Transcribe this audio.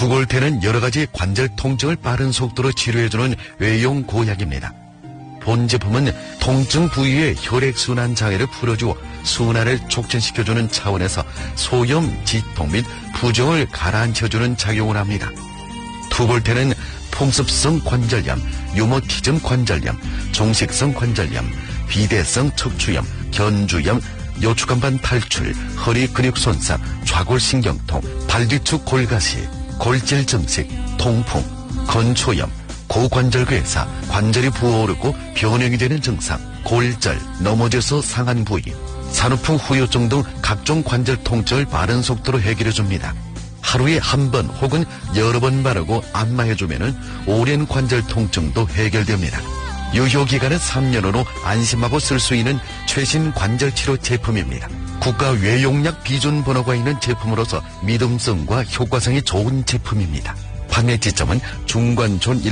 투골테는 여러가지 관절 통증을 빠른 속도로 치료해주는 외용 고약입니다. 본 제품은 통증 부위의 혈액순환 장애를 풀어주어 순환을 촉진시켜주는 차원에서 소염, 지통 및 부종을 가라앉혀주는 작용을 합니다. 투골테는 풍습성 관절염, 유모티즘 관절염, 종식성 관절염, 비대성 척추염, 견주염, 요추간반 탈출, 허리 근육 손상, 좌골신경통, 발뒤축 골가시, 골질 증식, 통풍, 건초염, 고관절괴사, 관절이 부어오르고 변형이 되는 증상, 골절, 넘어져서 상한 부위, 산후풍 후유증 등 각종 관절 통증을 빠른 속도로 해결해줍니다. 하루에 한 번 혹은 여러 번 바르고 안마해주면 오랜 관절 통증도 해결됩니다. 유효기간은 3년으로 안심하고 쓸 수 있는 최신 관절치료 제품입니다. 국가 외용약 비준 번호가 있는 제품으로서 믿음성과 효과성이 좋은 제품입니다. 판매 지점은 중관촌